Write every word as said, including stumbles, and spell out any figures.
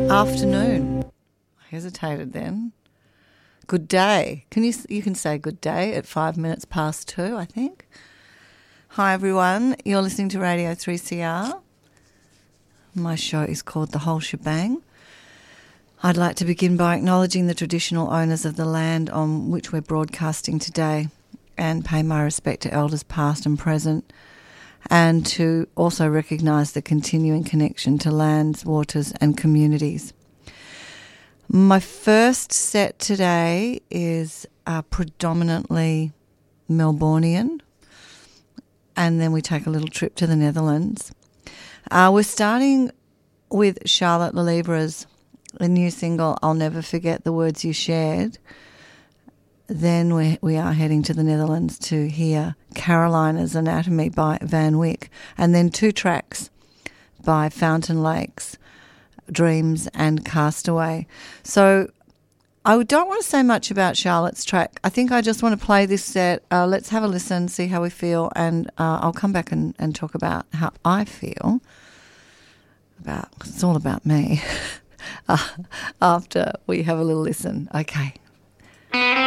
Afternoon. I hesitated then. Good day. Can you you can say good day at five minutes past two, I think. Hi everyone. You're listening to Radio three C R. My show is called The Whole Shebang. I'd like to begin by acknowledging the traditional owners of the land on which we're broadcasting today and pay my respect to elders past and present, and to also recognise the continuing connection to lands, waters and communities. My first set today is uh, predominantly Melbourneian, and then we take a little trip to the Netherlands. Uh, we're starting with Charlotte Lelivre's a new single, I'll Never Forget the Words You Shared. Then we we are heading to the Netherlands to hear Carolina's Anatomy by Van Wyck, and then two tracks by Fountain Lakes, Dreams and Castaway. So I don't want to say much about Charlotte's track. I think I just want to play this set. Uh, let's have a listen, see how we feel, and uh, I'll come back and, and talk about how I feel. About, it's all about me. uh, after we have a little listen. Okay.